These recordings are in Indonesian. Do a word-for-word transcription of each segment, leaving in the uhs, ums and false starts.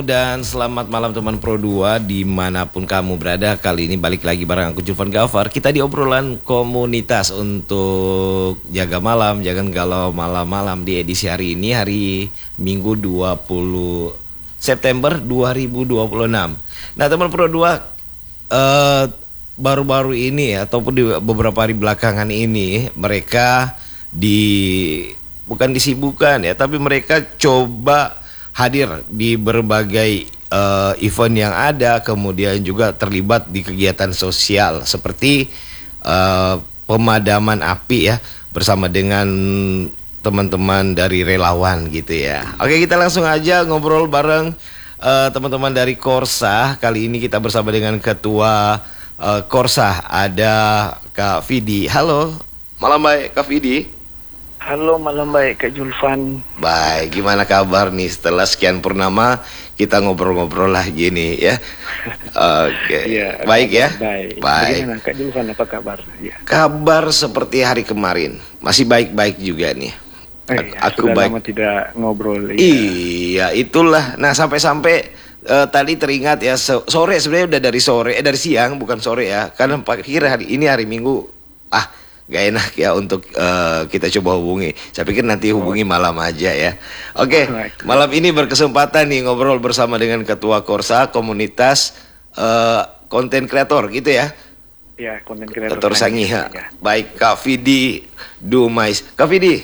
dan selamat malam teman Pro dua dimanapun kamu berada. Kali ini balik lagi bareng aku Julvan Gafar. Kita di obrolan komunitas untuk jaga malam, jangan galau malam-malam di edisi hari ini, hari Minggu dua puluh September dua ribu dua puluh enam. Nah teman Pro dua, uh, baru-baru ini ataupun di beberapa hari belakangan ini mereka di bukan disibukkan ya, tapi mereka coba hadir di berbagai uh, event yang ada, kemudian juga terlibat di kegiatan sosial seperti uh, pemadaman api ya, bersama dengan teman-teman dari relawan gitu ya. Oke, kita langsung aja ngobrol bareng uh, teman-teman dari Korsa. Kali ini kita bersama dengan Ketua uh, Korsa, ada Kak Vidi. Halo, malam baik Kak Vidi. Halo, malam baik Kak Julvan. Baik, gimana kabar nih setelah sekian purnama kita ngobrol-ngobrol lagi nih ya. Oke, ya, baik ya. Baik. Baik. Bagaimana Kak Julvan, apa kabar? Ya. Kabar seperti hari kemarin, masih baik-baik juga nih. Eh, Aku sudah baik. lama tidak ngobrol. Ya. Iya, itulah. Nah sampai-sampai uh, tadi teringat ya, sore sebenarnya udah dari sore, eh dari siang bukan sore ya. Karena pikir hari ini hari Minggu, ah gak enak ya untuk uh, kita coba hubungi. Saya pikir nanti hubungi malam aja ya. Oke, okay, malam ini berkesempatan nih ngobrol bersama dengan Ketua Korsa Komunitas Konten uh, Kreator gitu ya. Ya, konten kreator Kreator Sangihe. Ya. Baik, Kak Vidi Dumais. Kak Vidi,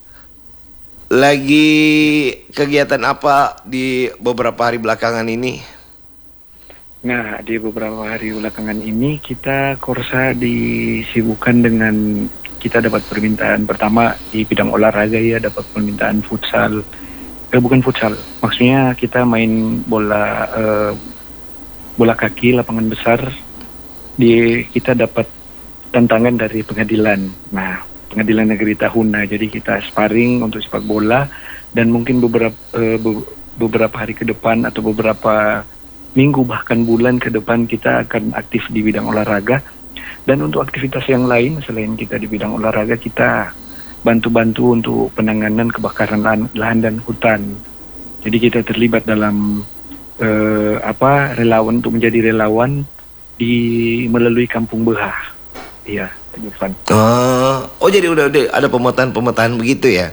lagi kegiatan apa di beberapa hari belakangan ini? Nah, di beberapa hari belakangan ini kita Korsa disibukkan dengan kita dapat permintaan pertama di bidang olahraga ya, dapat permintaan futsal. Eh bukan futsal, maksudnya kita main bola eh, bola kaki lapangan besar. Di kita dapat tantangan dari pengadilan. Nah, pengadilan negeri Tahuna. Jadi kita sparring untuk sepak bola dan mungkin beberapa eh, beberapa hari ke depan atau beberapa minggu bahkan bulan ke depan kita akan aktif di bidang olahraga. Dan untuk aktivitas yang lain selain kita di bidang olahraga, kita bantu-bantu untuk penanganan kebakaran lahan, lahan dan hutan. Jadi kita terlibat dalam eh, apa relawan untuk menjadi relawan di melalui Kampung Beha. Iya, Julvan. Oh, oh jadi udah, udah ada pemetaan-pemetaan begitu ya?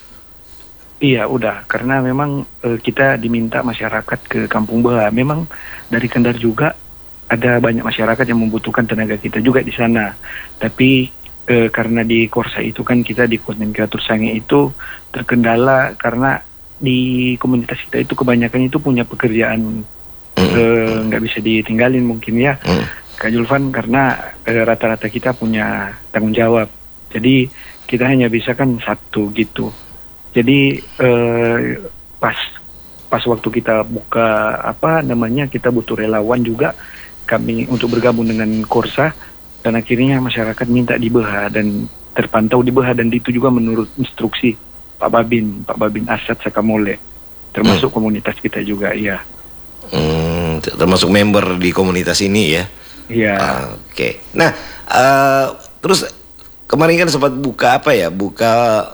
Iya, udah. Karena memang e, kita diminta masyarakat ke Kampung Beha. Memang dari Kendar juga ada banyak masyarakat yang membutuhkan tenaga kita juga di sana. Tapi e, karena di Korsa itu kan kita di Konten Kreator Sangihe itu terkendala karena di komunitas kita itu kebanyakan itu punya pekerjaan nggak e, bisa ditinggalin mungkin ya, Kak Julvan, karena e, rata-rata kita punya tanggung jawab. Jadi kita hanya bisa kan satu gitu. Jadi eh, pas pas waktu kita buka apa namanya kita butuh relawan juga kami untuk bergabung dengan Korsa, dan akhirnya masyarakat minta di Beha dan terpantau di Beha, dan itu juga menurut instruksi Pak Babin Pak Babin Asad Sakamole, termasuk hmm. komunitas kita juga ya. Hmm, termasuk member di komunitas ini ya. Iya. Ah, Oke. Okay. Nah uh, terus kemarin kan sempat buka apa ya buka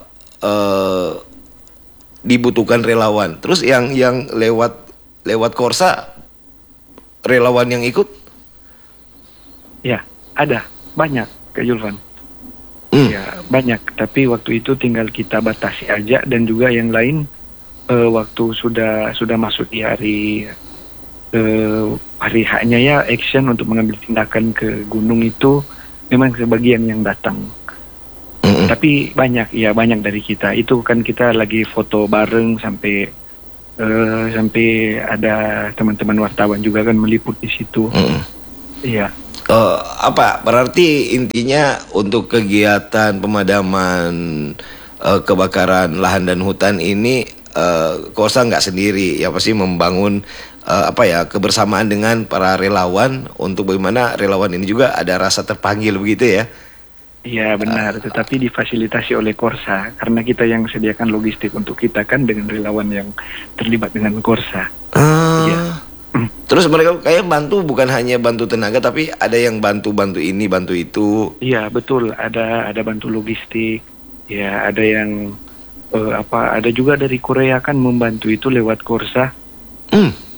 uh, dibutuhkan relawan. Terus yang yang lewat lewat Korsa relawan yang ikut? Ya, ada banyak Kak Julvan. Hmm. Ya, banyak. Tapi waktu itu tinggal kita batasi aja, dan juga yang lain uh, waktu sudah sudah masuk di hari uh, hari haknya ya action untuk mengambil tindakan ke gunung itu memang sebagian yang datang. Mm-hmm. Tapi banyak ya banyak dari kita itu kan kita lagi foto bareng sampai uh, sampai ada teman-teman wartawan juga kan meliput di situ. Iya. Mm-hmm. Uh, apa berarti intinya untuk kegiatan pemadaman uh, kebakaran lahan dan hutan ini uh, Korsa nggak sendiri ya, pasti membangun uh, apa ya kebersamaan dengan para relawan untuk bagaimana relawan ini juga ada rasa terpanggil begitu ya. Iya benar, tetapi difasilitasi oleh Korsa karena kita yang sediakan logistik untuk kita kan dengan relawan yang terlibat dengan Korsa. Ah, ya. Terus mereka kayak bantu bukan hanya bantu tenaga tapi ada yang bantu-bantu ini, bantu itu. Iya betul, ada ada bantu logistik, ya ada yang uh, apa ada juga dari Korea kan membantu itu lewat Korsa. Hmm.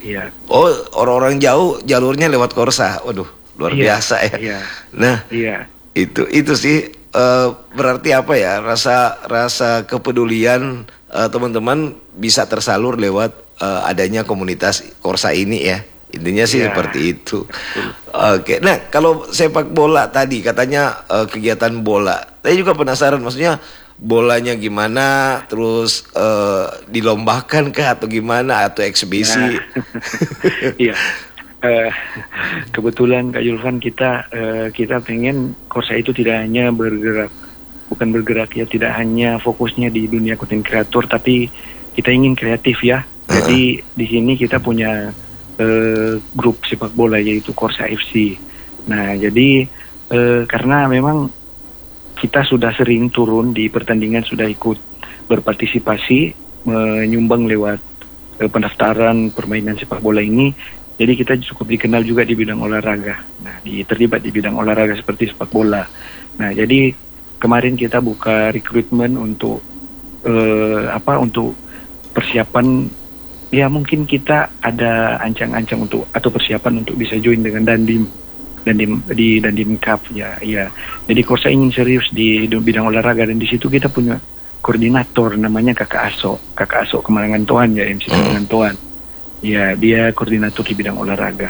Iya. Oh, orang-orang jauh jalurnya lewat Korsa. Waduh, luar Iya, biasa ya. iya. Nah, Iya. itu itu sih eh, berarti apa ya? Rasa rasa kepedulian eh, teman-teman bisa tersalur lewat eh, adanya komunitas Korsa ini ya. Intinya sih Iya. seperti itu. Oke. Nah, kalau sepak bola tadi katanya eh, kegiatan bola. Saya juga penasaran maksudnya bolanya gimana, terus eh, dilombakan kah atau gimana atau eksibisi? Nah, iya. Eh, kebetulan Kak Julvan kita eh, kita pengen Korsa itu tidak hanya bergerak, bukan bergerak ya, tidak hanya fokusnya di dunia konten kreator, tapi kita ingin kreatif ya. Jadi di sini kita punya eh, grup sepak bola yaitu Korsa F C. Nah, jadi eh, karena memang kita sudah sering turun di pertandingan, sudah ikut berpartisipasi, menyumbang lewat eh, pendaftaran permainan sepak bola ini. Jadi kita cukup dikenal juga di bidang olahraga. Nah, di, terlibat di bidang olahraga seperti sepak bola. Nah, jadi kemarin kita buka rekrutmen untuk eh, apa? Untuk persiapan. Ya mungkin kita ada ancang-ancang untuk atau persiapan untuk bisa join dengan Dandim, Dandim di Dandim Cup ya, ya. Jadi Korsa ingin serius di, di bidang olahraga dan di situ kita punya koordinator namanya Kakak Aso, Kakak Aso Kemalangan Toan ya, M C Kemalangan Toan. Ya, dia koordinator di bidang olahraga.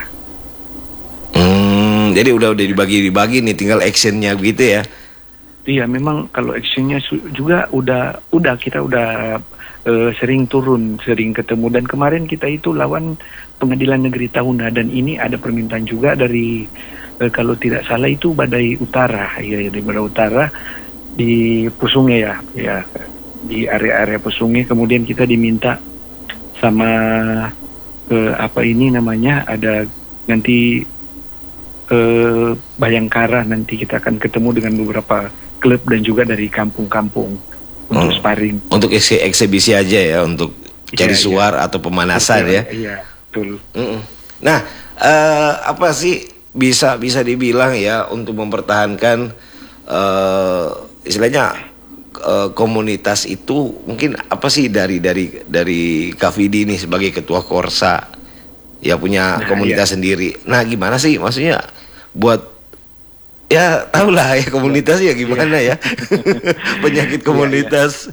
Hmm, jadi udah udah dibagi-dibagi nih, tinggal actionnya gitu ya. Iya, memang kalau actionnya juga udah udah kita udah uh, sering turun, sering ketemu dan kemarin kita itu lawan Pengadilan Negeri Tahuna dan ini ada permintaan juga dari uh, kalau tidak salah itu Badai Utara, ya, ya di Badai Utara di Pusunge ya, ya di area-area Pusunge. Kemudian kita diminta sama uh, apa ini namanya ada nanti uh, Bayangkara, nanti kita akan ketemu dengan beberapa klub dan juga dari kampung-kampung untuk Hmm. sparring. Untuk eksi- eksibisi aja ya, untuk cari Iya, suar atau pemanasan ya. Iya, betul. Mm-mm. Nah, eh, apa sih bisa bisa dibilang ya untuk mempertahankan eh, istilahnya eh, komunitas itu, mungkin apa sih dari dari dari Kak Vidi nih sebagai ketua Korsa ya punya Nah, komunitas iya. sendiri. Nah, gimana sih maksudnya buat ya tahulah ya komunitas ya gimana ya penyakit komunitas.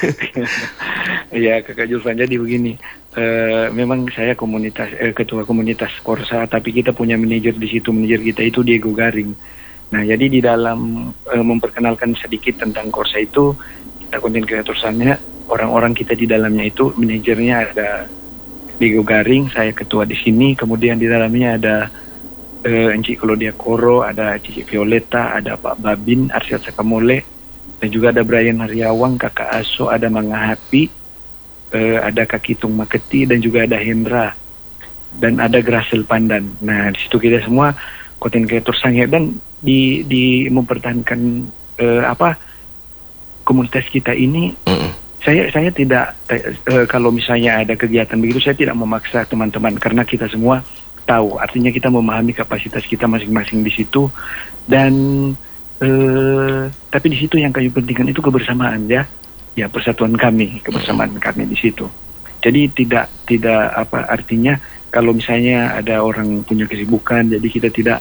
Iya, Kakak Julvan, jadi begini. Eh, memang saya komunitas eh, ketua komunitas Korsa, tapi kita punya manajer di situ. Manajer kita itu Diego Garing. Nah, jadi di dalam eh, memperkenalkan sedikit tentang Korsa itu, kita konten kreatornya, orang-orang kita di dalamnya itu manajernya ada Diego Garing, saya ketua di sini. Kemudian di dalamnya ada uh, Encik Claudia Koro, ada Cici Violeta, ada Pak Babin, Arsyad Sakamole, dan juga ada Brian Haryawang, Kakak Aso, ada Manga Happy, uh, ada Kak Kitung Maketi, dan juga ada Hendra, dan ada Grasel Pandan. Nah, di situ kita semua konten kreator sangat, dan di di mempertahankan uh, apa komunitas kita ini. Mm-mm. Saya saya tidak eh, eh, kalau misalnya ada kegiatan begitu, saya tidak memaksa teman-teman karena kita semua tahu, artinya kita memahami kapasitas kita masing-masing di situ, dan eh, tapi di situ yang kami pentingkan itu kebersamaan ya, ya persatuan kami, kebersamaan kami di situ. Jadi tidak tidak apa artinya kalau misalnya ada orang punya kesibukan, jadi kita tidak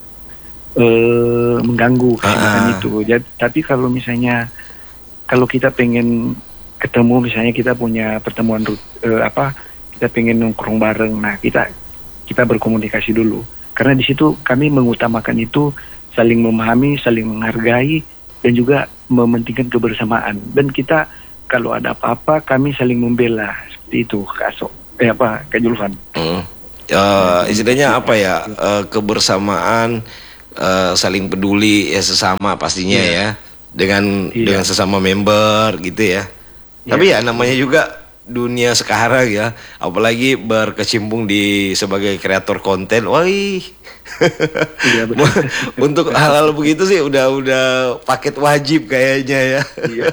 eh, mengganggu kesibukan Ah. itu. Jadi, tapi kalau misalnya kalau kita pengen ketemu, misalnya kita punya pertemuan rut, eh, apa kita pengen nongkrong bareng, nah kita kita berkomunikasi dulu karena di situ kami mengutamakan itu saling memahami, saling menghargai, dan juga mementingkan kebersamaan, dan kita kalau ada apa-apa kami saling membela seperti itu, Kak Aso, eh apa Kak Julvan. Mm. Eh, istilahnya apa ya, eh, kebersamaan, eh, saling peduli ya sesama pastinya Iya. ya, dengan Iya. dengan sesama member gitu ya. Iya. Tapi ya namanya juga dunia sekarang ya, apalagi berkecimpung di sebagai kreator konten, wah Iya, betul. untuk hal-hal begitu sih udah udah paket wajib kayaknya ya. Iya.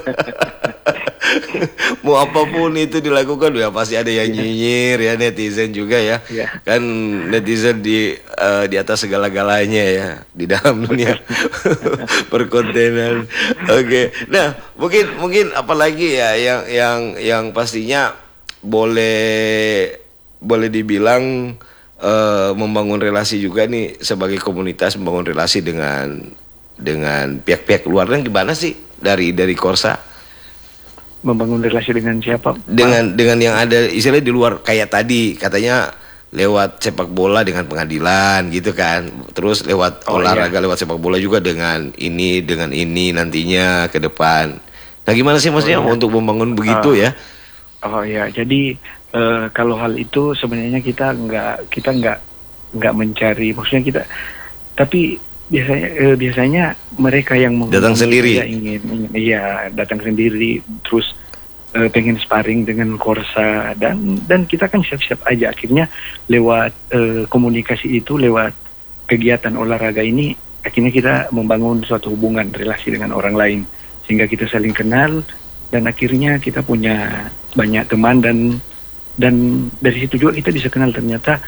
Mau apapun itu dilakukan ya pasti ada yang nyinyir ya, netizen juga ya. Iya. Kan netizen di eh, di atas segala-galanya ya di dalam dunia perkontenan. Oke. Nah, mungkin mungkin apalagi ya yang yang yang pastinya boleh boleh dibilang uh, membangun relasi juga nih sebagai komunitas, membangun relasi dengan dengan pihak-pihak luar. Dan gimana sih dari dari Korsa? Membangun relasi dengan siapa? Dengan Pak? Dengan yang ada istilahnya di luar, kayak tadi katanya lewat sepak bola dengan pengadilan gitu kan. Terus lewat oh, olahraga iya. lewat sepak bola juga dengan ini dengan ini nantinya ke depan. Nah, gimana sih maksudnya oh, iya. untuk membangun begitu uh, ya? Oh ya, jadi uh, kalau hal itu sebenarnya kita nggak kita nggak nggak mencari, maksudnya kita, tapi biasanya uh, biasanya mereka yang datang sendiri, ingin, ingin, iya datang sendiri, terus uh, pengen sparring dengan Korsa dan dan kita kan siap-siap aja. Akhirnya lewat uh, komunikasi itu, lewat kegiatan olahraga ini, akhirnya kita membangun suatu hubungan relasi dengan orang lain sehingga kita saling kenal. Dan akhirnya kita punya banyak teman dan dan dari situ juga kita bisa kenal ternyata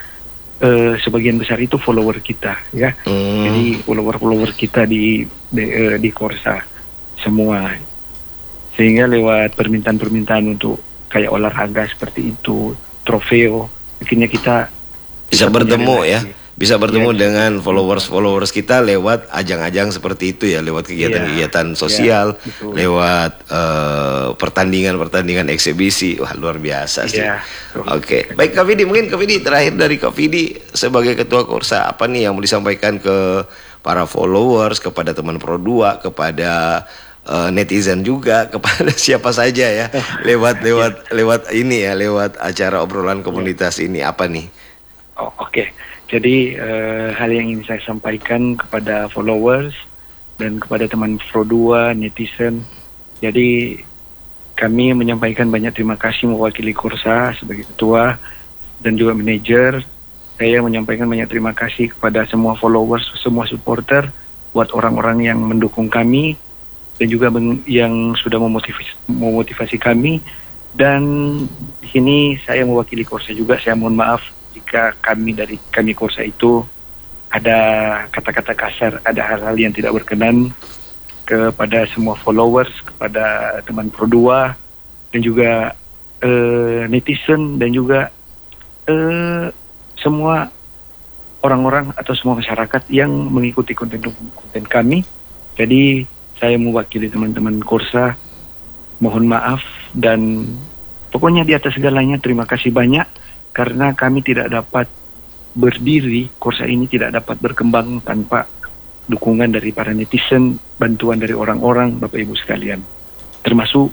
uh, sebagian besar itu follower kita ya. Hmm. Jadi follower-follower kita di di, uh, di Korsa semua. Sehingga lewat permintaan-permintaan untuk kayak olahraga seperti itu, trofeo, akhirnya kita bisa bertemu ya. Bisa bertemu ya, dengan followers-followers kita lewat ajang-ajang seperti itu ya, lewat kegiatan-kegiatan sosial, ya, lewat uh, pertandingan-pertandingan eksibisi. Wah, luar biasa sih. Ya, Oke, okay. Baik Kak Vidi, mungkin Kak Vidi terakhir dari Kak Vidi sebagai Ketua Korsa, apa nih yang mau disampaikan ke para followers, kepada teman Pro dua, kepada uh, netizen juga, kepada siapa saja ya, lewat lewat ya. lewat ini ya, lewat acara obrolan komunitas ya. Ini apa nih? Oh, oke. Okay. Jadi uh, hal yang ingin saya sampaikan kepada followers dan kepada teman Pro dua, netizen. Jadi kami menyampaikan banyak terima kasih mewakili Korsa sebagai ketua dan juga manajer. Saya menyampaikan banyak terima kasih kepada semua followers, semua supporter, buat orang-orang yang mendukung kami dan juga yang sudah memotivasi, memotivasi kami. Dan di sini saya mewakili Korsa juga, saya mohon maaf jika kami dari kami Korsa itu ada kata-kata kasar, ada hal-hal yang tidak berkenan kepada semua followers, kepada teman Pro dua dan juga uh, netizen dan juga uh, semua orang-orang atau semua masyarakat yang mengikuti konten-konten kami. Jadi saya mewakili teman-teman Korsa, mohon maaf, dan pokoknya di atas segalanya terima kasih banyak. Karena kami tidak dapat berdiri, Korsa ini tidak dapat berkembang tanpa dukungan dari para netizen, bantuan dari orang-orang, Bapak Ibu sekalian. Termasuk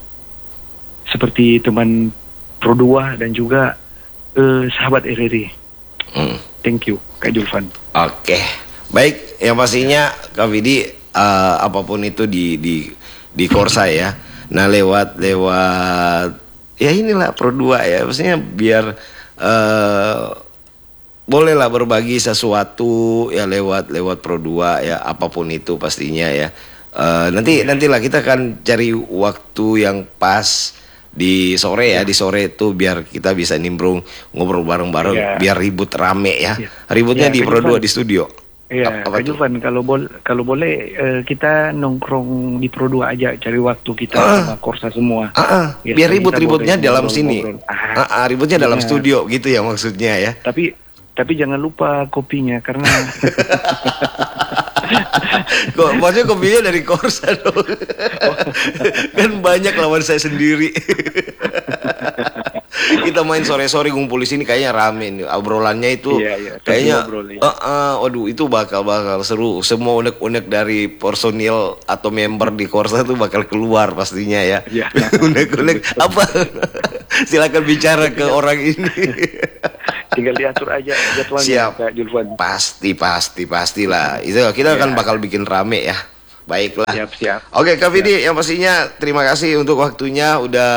seperti teman Pro dua dan juga eh, sahabat R R I. Hmm. Thank you, Kak Julvan. Oke, baik. Yang pastinya Kak Vidi, uh, apapun itu di di di Korsa ya. Nah lewat lewat ya inilah Pro dua ya, maksudnya biar Uh, bolehlah berbagi sesuatu ya lewat lewat Pro dua ya, apapun itu pastinya ya. Uh, nanti nantilah kita akan cari waktu yang pas di sore ya, di sore itu biar kita bisa nimbrung ngobrol bareng-bareng ya. Biar ribut rame ya. Ya. Ributnya ya, di Pro dua di studio. Iya, Kak Julvan, kalau boleh kalau boleh uh, kita nongkrong di Pro dua aja, cari waktu kita uh, sama Korsa semua. Uh, uh, biar ribut-ributnya dalam sini. Ah, uh, uh, ributnya dalam ya. Studio gitu ya maksudnya ya. Tapi tapi jangan lupa kopinya karena kok maksudnya kopinya dari Korsa dong. Kan banyak lawan saya sendiri. Kita main sore-sore ngumpul di sini kayaknya rame nih. Obrolannya itu iya, iya, kayaknya uh, uh, waduh itu bakal bakal seru. Semua unek-unek dari personil atau member di Korsa itu bakal keluar pastinya ya. Iya. Unek-unek apa? Silakan bicara ke orang ini. Tinggal diatur aja jadwalnya. Siap. Kak Julvan. Pasti pasti pastilah. Itu kita ya. Akan bakal bikin rame ya. Baiklah. Siap, siap. Oke, Kak Vidi, yang pastinya terima kasih untuk waktunya udah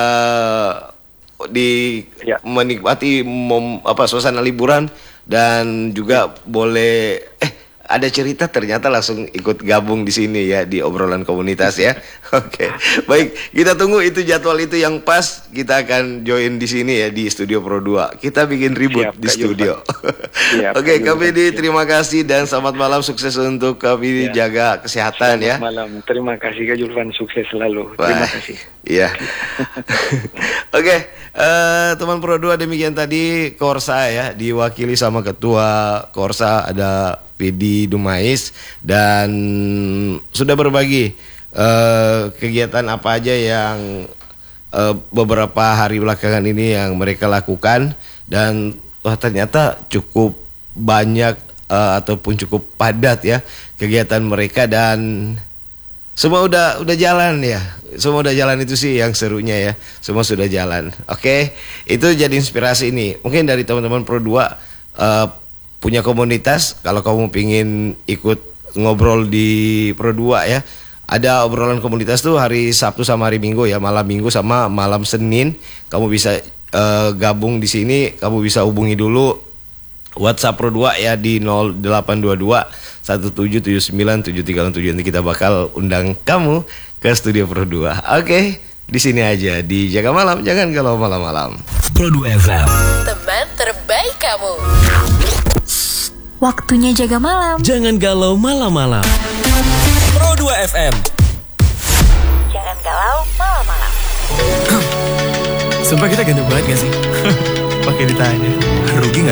di ya. Menikmati mom, apa suasana liburan dan juga boleh eh ada cerita ternyata langsung ikut gabung di sini ya di obrolan komunitas ya. Oke, baik, kita tunggu itu jadwal itu yang pas, kita akan join di sini ya di Studio Pro dua. Kita bikin ribut Siap, di Kak studio. Siap, Oke, Kak Kak Vidi, Yulvan. terima kasih dan selamat malam, sukses untuk Kak Vidi, Ya. jaga kesehatan ya. Selamat malam. Terima kasih Kak Julvan, sukses selalu. Terima Wah, kasih. Iya. Oke, eh, teman Pro dua, demikian tadi Korsa ya, diwakili sama Ketua Korsa ada Vidi Dumais, dan sudah berbagi eh, kegiatan apa aja yang eh, beberapa hari belakangan ini yang mereka lakukan, dan wah ternyata cukup banyak eh, ataupun cukup padat ya kegiatan mereka, dan semua udah udah jalan ya. Semua udah jalan, itu sih yang serunya ya. Semua sudah jalan. Oke, itu jadi inspirasi ini. Mungkin dari teman-teman Pro dua uh, punya komunitas, kalau kamu pingin ikut ngobrol di Pro dua ya. Ada obrolan komunitas tuh hari Sabtu sama hari Minggu ya, malam Minggu sama malam Senin. Kamu bisa uh, gabung di sini, kamu bisa hubungi dulu WhatsApp Pro dua ya di nol delapan dua dua satu tujuh tujuh sembilan tujuh tiga tujuh. Nanti kita bakal undang kamu ke Studio Pro dua. Oke, di sini aja di Jaga Malam, jangan galau malam-malam. Pro dua F M. Teman terbaik kamu. Waktunya jaga malam. Jangan galau malam-malam. Pro dua F M. Jangan galau malam-malam. Sumpah kita ganteng banget gak sih? Pakai ditanya. Rugi gak?